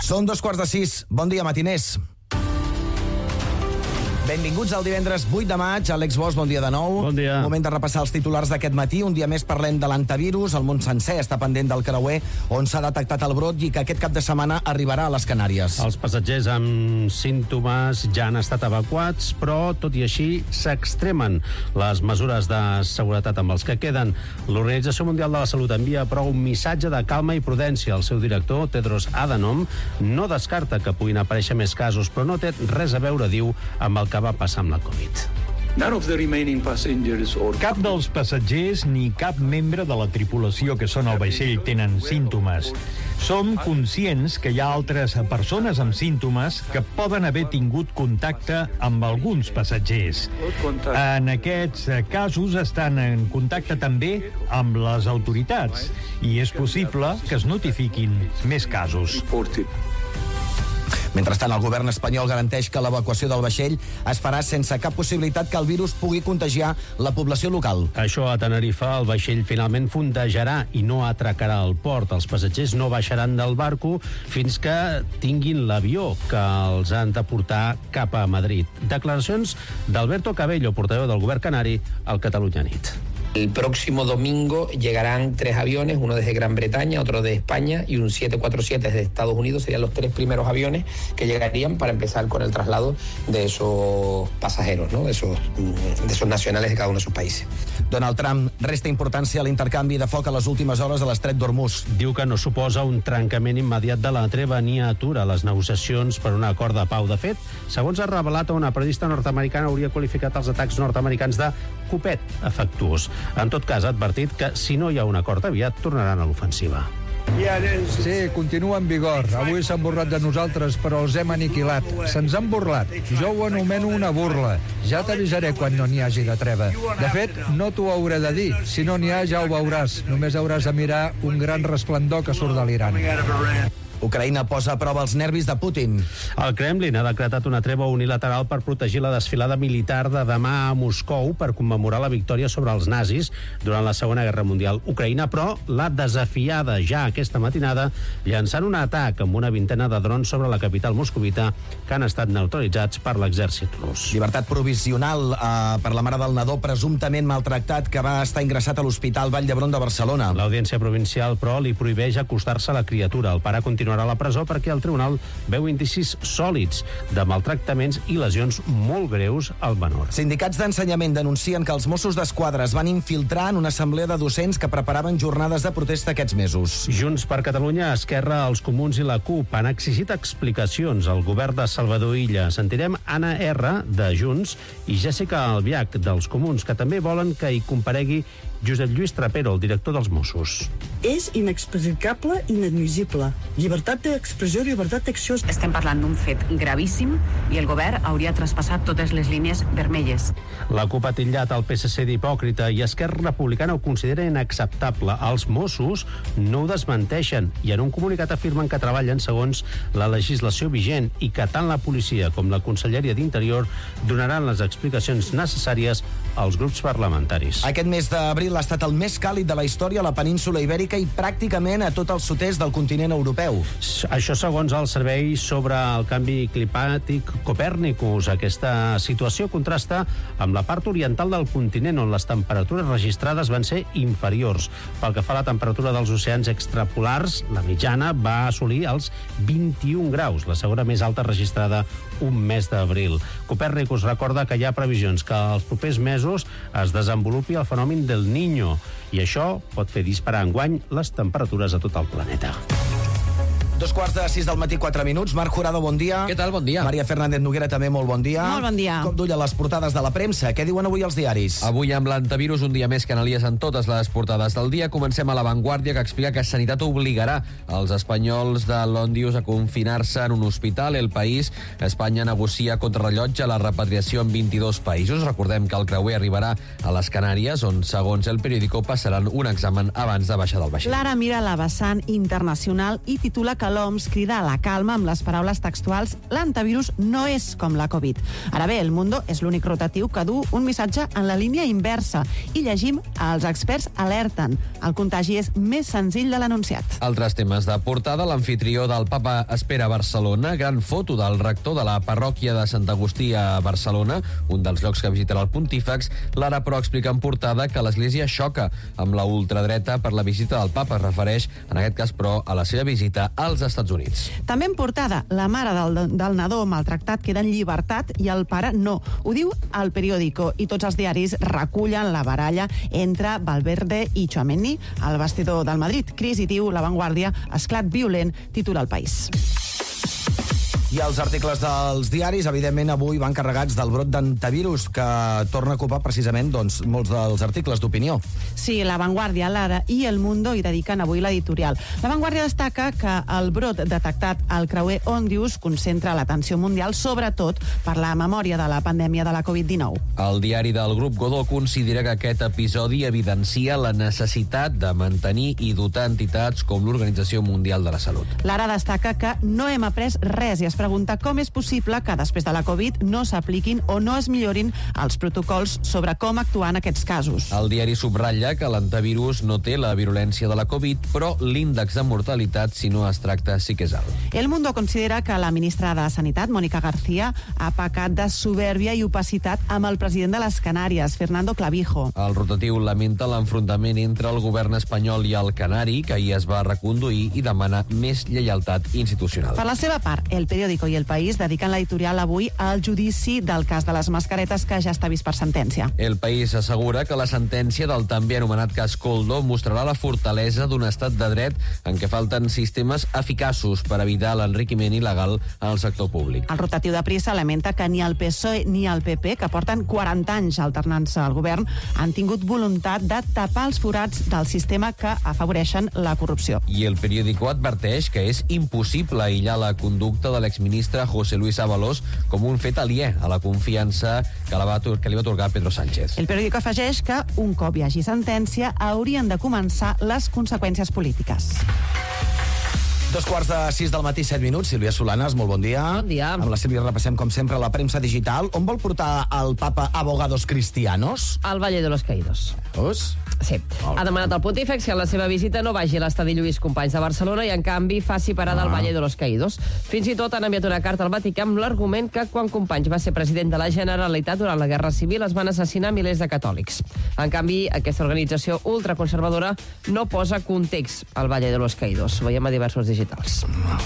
Són 5:15. Bon dia, matiners. Benvinguts al divendres 8 de maig. Àlex Bosch, bon dia de nou. Bon dia. Moment de repassar els titulars d'aquest matí. Un dia més parlem de l'antivirus. El món sencer està pendent del creuer on s'ha detectat el brot i que aquest cap de setmana arribarà a les Canàries. Els passatgers amb símptomes ja han estat evacuats, però, tot i així, s'extremen les mesures de seguretat amb els que queden. L'Organització Mundial de la Salut envia, però, un missatge de calma i prudència. El seu director, Tedros Adhanom, no descarta que puguin aparèixer més casos, però no té res a veure, diu, amb el que va passar amb la Covid. Cap dels passatgers ni cap membre de la tripulació que són al vaixell tenen símptomes. Som conscients que hi ha altres persones amb símptomes que poden haver tingut contacte amb alguns passatgers. En aquests casos estan en contacte també amb les autoritats i és possible que es notifiquin més casos. Mentrestant, el govern espanyol garanteix que l'evacuació del vaixell es farà sense cap possibilitat que el virus pugui contagiar la població local. Això a Tenerife, el vaixell finalment fondejarà i no atracarà al port. Els passatgers no baixaran del barco fins que tinguin l'avió que els han de portar cap a Madrid. Declaracions d'Alberto Cabello, portaveu del govern canari, al Catalunya Nit. El próximo domingo llegarán 3 aviones, uno desde Gran Bretaña, otro de España y un 747 desde Estados Unidos. Serían los 3 primeros aviones que llegarían para empezar con el traslado de esos pasajeros, ¿no? de esos nacionales de cada uno de sus países. Donald Trump resta importància a l'intercanvi de foc a les últimes hores de l'Estret d'Hormuz. Diu que no suposa un trencament immediat de la treva ni atura les negociacions per un acord de pau. De fet, segons ha revelat, una periodista nord-americana hauria qualificat els atacs nord-americans de copet afectuós. En tot cas, ha advertit que si no hi ha un acord aviat, tornaran a l'ofensiva. Sí, continua en vigor. Avui s'han burlat de nosaltres, però els hem aniquilat. Se'ns han burlat. Jo ho anomeno una burla. Ja t'avisaré quan no n'hi hagi de treva. De fet, no t'ho hauré de dir. Si no n'hi ha, ja ho veuràs. Només hauràs de mirar un gran resplendor que surt de l'Iran. Ucraïna posa a prova els nervis de Putin. El Kremlin ha decretat una treva unilateral per protegir la desfilada militar de demà a Moscou per commemorar la victòria sobre els nazis durant la Segona Guerra Mundial. Ucraïna, però, l'ha desafiada ja aquesta matinada llançant un atac amb una vintena de drons sobre la capital moscovita que han estat neutralitzats per l'exèrcit rus. Llibertat provisional per la mare del nadó presumptament maltractat que va estar ingressat a l'Hospital Vall d'Hebron de Barcelona. L'Audiència Provincial, però, li prohibeix acostar-se a la criatura. El pare continuarà a la presó perquè el tribunal veu indicis sòlids de maltractaments i lesions molt greus al menor. Sindicats d'ensenyament denuncien que els Mossos d'Esquadra es van infiltrar en una assemblea de docents que preparaven jornades de protesta aquests mesos. Junts per Catalunya, Esquerra, els Comuns i la CUP han exigit explicacions al govern de Salvador Illa. Sentirem Anna R, de Junts, i Jessica Albiach, dels Comuns, que també volen que hi comparegui Josep Lluís Trapero, el director dels Mossos. És inexplicable i inadmissible. Llibertat d'expressió i llibertat d'acció. Estem parlant d'un fet gravíssim i el govern hauria traspassat totes les línies vermelles. La CUP ha titllat el PSC d'hipòcrita i Esquerra Republicana ho considera inacceptable. Els Mossos no ho desmenteixen i en un comunicat afirmen que treballen segons la legislació vigent i que tant la policia com la Conselleria d'Interior donaran les explicacions necessàries als grups parlamentaris. Aquest mes d'abril ha estat el més càlid de la història a la península Ibèrica i pràcticament a tot el sud-est del continent europeu. Això segons el Servei sobre el Canvi Climàtic Copèrnicus. Aquesta situació contrasta amb la part oriental del continent, on les temperatures registrades van ser inferiors. Pel que fa a la temperatura dels oceans extrapolars, la mitjana va assolir els 21 graus, la segona més alta registrada un mes d'abril. Copèrnicus recorda que hi ha previsions que els propers mesos es desenvolupi el fenomen del Niño i això pot fer disparar enguany les temperatures a tot el planeta. 5:45 del matí, 4 minuts. Marc Jurado, bon dia. Què tal? Bon dia. Maria Fernández Noguera, també molt bon dia. Molt bon dia. Com duia les portades de la premsa? Què diuen avui els diaris? Avui amb l'antivirus un dia més que analies en totes les portades del dia. Comencem a La Vanguardia, que explica que Sanitat obligarà els espanyols de l'Ondius a confinar-se en un hospital. El País, Espanya negocia contrarrellotge la repatriació en 22 països. Recordem que el creuer arribarà a les Canàries, on, segons el periòdico, passaran un examen abans de baixar del vaixell. L'Ara mira la vessant internacional i titula que l'OMS crida a la calma amb les paraules textuals «L'antivirus no és com la Covid». Ara bé, El Mundo és l'únic rotatiu que du un missatge en la línia inversa i llegim «Els experts alerten. El contagi és més senzill de l'anunciat». Altres temes de portada, l'amfitrió del Papa espera a Barcelona, gran foto del rector de la parròquia de Sant Agustí a Barcelona, un dels llocs que visitarà el pontífex. L'Ara, però, explica en portada que l'Església xoca amb la ultradreta per la visita del Papa. Es refereix, en aquest cas, però, a la seva visita als Estats Units. També en portada, la mare del nadó maltractat queda en llibertat i el pare no. Ho diu El Periódico i tots els diaris recullen la baralla entre Valverde i Tchouaméni al vestidor del Madrid. Crisi, diu La Vanguardia, esclat violent, titula El País. I els articles dels diaris, evidentment, avui van carregats del brot d'antivirus, que torna a ocupar precisament molts dels articles d'opinió. Sí, La Vanguardia, l'Ara i El Mundo hi dediquen avui l'editorial. La Vanguardia destaca que el brot detectat al creuer Ondius concentra l'atenció mundial, sobretot per la memòria de la pandèmia de la Covid-19. El diari del grup Godó considera que aquest episodi evidencia la necessitat de mantenir i dotar entitats com l'Organització Mundial de la Salut. L'Ara destaca que no hem après res i es pregunta com és possible que després de la Covid no s'apliquin o no es millorin els protocols sobre com actuar en aquests casos. El diari subratlla que l'antivirus no té la virulència de la Covid, però l'índex de mortalitat, si no es tracta, sí que és alt. El Mundo considera que la ministra de Sanitat, Mónica García, ha pecat de soberbia i opacitat amb el president de les Canàries, Fernando Clavijo. El rotatiu lamenta l'enfrontament entre el govern espanyol i el canari, que ahir es va reconduir, i demana més lleialtat institucional. Per la seva part, El Periódico i El País dediquen l'editorial avui al judici del cas de les mascaretes, que ja està vist per sentència. El País assegura que la sentència del també anomenat cas Koldo mostrarà la fortalesa d'un estat de dret en què falten sistemes eficaços per evitar l'enriquiment il·legal en el sector públic. El rotatiu de Prisa lamenta que ni el PSOE ni el PP, que porten 40 anys alternant-se al govern, han tingut voluntat de tapar els forats del sistema que afavoreixen la corrupció. I El Periódico adverteix que és impossible aïllar la conducta de l'exministre José Luis Ábalos com un fet aliè a la confiança que li va atorgar Pedro Sánchez. El Periódico afegeix que, un cop hi hagi sentència, haurien de començar les conseqüències polítiques. 5:45 del matí, 7 minuts. Sílvia Solanas, molt bon dia. Bon dia. Amb la Sílvia repassem, com sempre, la premsa digital. On vol portar el papa abogados cristianos? Al Valle de los Caídos. Sí. Ha demanat al pontífex que en la seva visita no vagi a l'estadi Lluís Companys de Barcelona i, en canvi, faci parada al Valle de los Caídos. Fins i tot han enviat una carta al Vaticà amb l'argument que quan Companys va ser president de la Generalitat durant la Guerra Civil es van assassinar milers de catòlics. En canvi, aquesta organització ultraconservadora no posa context al Valle de los Caídos. Ho veiem a diversos digitals.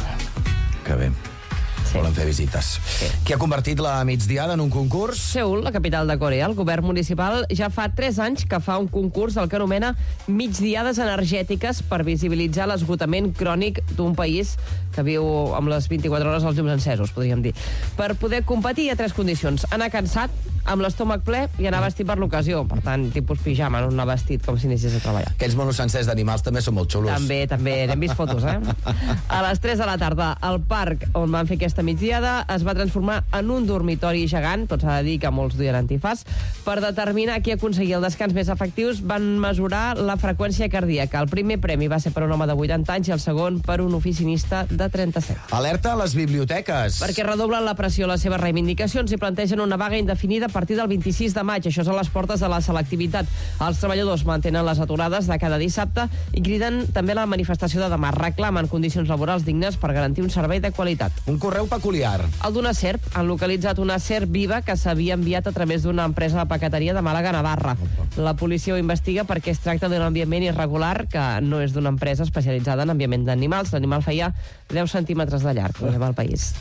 Que bé. Volen fer visites. Sí. Qui ha convertit la migdiada en un concurs? Seül, la capital de Corea. El govern municipal ja fa 3 anys que fa un concurs del que anomena migdiades energètiques per visibilitzar l'esgotament crònic d'un país que viu amb les 24 hores als llums encesos, podríem dir. Per poder competir hi ha 3 condicions. Anar cansat, amb l'estómac ple i anar vestit per l'ocasió. Per tant, tipus pijama, no anar vestit com si anessis a treballar. Aquells monos sencers d'animals també són molt xulos. També. N'hem vist fotos, eh? A les 3 de la tarda, el parc on van fer aquesta migdiada es va transformar en un dormitori gegant, tot s'ha de dir que molts duien antifàs. Per determinar qui aconseguia el descans més efectius, van mesurar la freqüència cardíaca. El primer premi va ser per un home de 80 anys i el segon per un oficinista de 37. Alerta a les biblioteques. Perquè redoblen la pressió a les seves reivindicacions i plantegen una vaga indefinida a partir del 26 de maig. Això és a les portes de la selectivitat. Els treballadors mantenen les aturades de cada dissabte i criden també la manifestació de demà. Reclamen condicions laborals dignes per garantir un servei de qualitat. Un correu peculiar. El d'una serp. Han localitzat una serp viva que s'havia enviat a través d'una empresa de paqueteria de Màlaga, Navarra. La policia ho investiga perquè es tracta d'un enviament irregular que no és d'una empresa especialitzada en enviament d'animals. L'animal feia 10 centímetres de llarg, ho al país.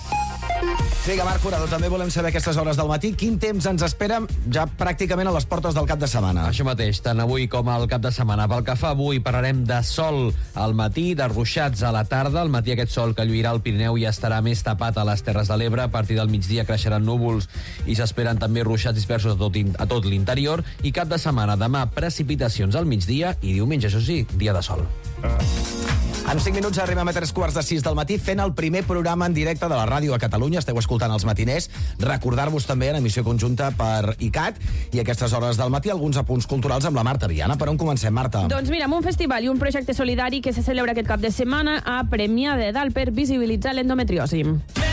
Vinga, Marc Forador, també volem saber a aquestes hores del matí quin temps ens espera ja pràcticament a les portes del cap de setmana. Això mateix, tant avui com al cap de setmana. Pel que fa avui parlarem de sol al matí, de ruixats a la tarda. Al matí aquest sol que lluirà al Pirineu ja estarà més tapat a les Terres de l'Ebre. A partir del migdia creixeran núvols i s'esperen també ruixats dispersos a tot l'interior. I cap de setmana, demà, precipitacions al migdia i diumenge, això sí, dia de sol. En 5 minuts arribem a 3:45 del matí fent el primer programa en directe de la ràdio a Catalunya. Esteu escoltant els matiners. Recordar-vos també en emissió conjunta per ICAT i a aquestes hores del matí alguns apunts culturals amb la Marta Viana. Per on comencem, Marta? Doncs mira, amb un festival i un projecte solidari que se celebra aquest cap de setmana a Premià de Dalt per visibilitzar l'endometriosi.